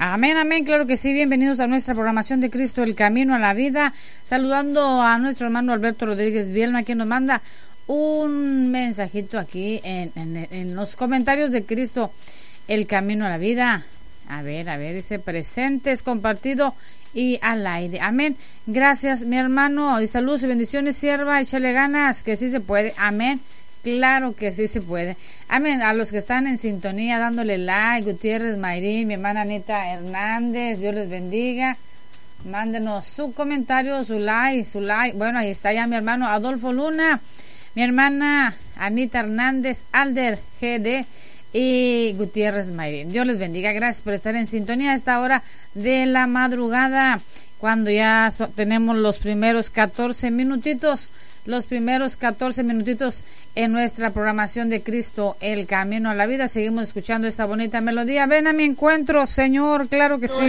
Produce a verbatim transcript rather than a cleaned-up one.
Amén, amén, claro que sí. Bienvenidos a nuestra programación de Cristo, el Camino a la Vida. Saludando a nuestro hermano Alberto Rodríguez Bielma, quien nos manda un mensajito aquí en, en, en los comentarios de Cristo, el Camino a la Vida. A ver, a ver, dice presentes, compartido y al aire. Amén. Gracias, mi hermano. Y saludos y bendiciones, sierva. Échale ganas, que sí se puede. Amén. Claro que sí se puede. Amén. A los que están en sintonía, dándole like, Gutiérrez Mayrín, mi hermana Anita Hernández, Dios les bendiga. Mándenos su comentario, su like, su like. Bueno, ahí está ya mi hermano Adolfo Luna, mi hermana Anita Hernández, Alder G D y Gutiérrez Mayrín. Dios les bendiga. Gracias por estar en sintonía a esta hora de la madrugada, cuando ya so- tenemos los primeros catorce minutitos, los primeros catorce minutitos en nuestra programación de Cristo, el Camino a la Vida. Seguimos escuchando esta bonita melodía. Ven a mi encuentro, Señor, claro que sí.